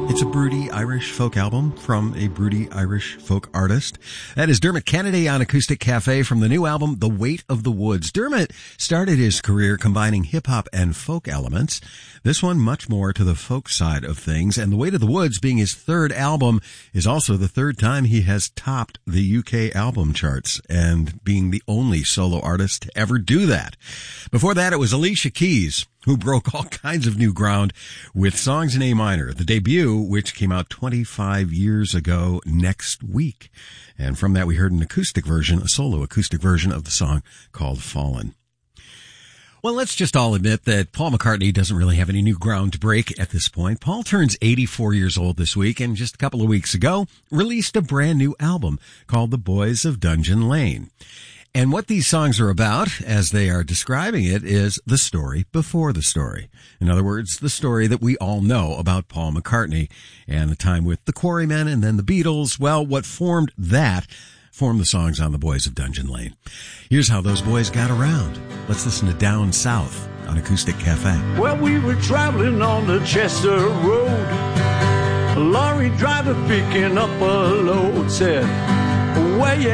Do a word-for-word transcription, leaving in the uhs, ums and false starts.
It's a broody Irish folk album from a broody Irish folk artist. That is Dermot Kennedy on Acoustic Cafe from the new album, The Weight of the Woods. Dermot started his career combining hip-hop and folk elements. This one much more to the folk side of things. And The Weight of the Woods, being his third album, is also the third time he has topped the U K album charts and being the only solo artist to ever do that. Before that, it was Alicia Keys, who broke all kinds of new ground with Songs in A Minor, the debut, which came out twenty-five years ago next week. And from that, we heard an acoustic version, a solo acoustic version of the song called Fallen. Well, let's just all admit that Paul McCartney doesn't really have any new ground to break at this point. Paul turns eighty-four years old this week, and just a couple of weeks ago, released a brand new album called The Boys of Dungeon Lane. And what these songs are about, as they are describing it, is the story before the story. In other words, the story that we all know about Paul McCartney and the time with the Quarrymen and then the Beatles. Well, what formed that formed the songs on The Boys of Dungeon Lane. Here's how those boys got around. Let's listen to Down South on Acoustic Cafe. Well, we were traveling on the Chester Road. A lorry driver picking up a load said, "Where you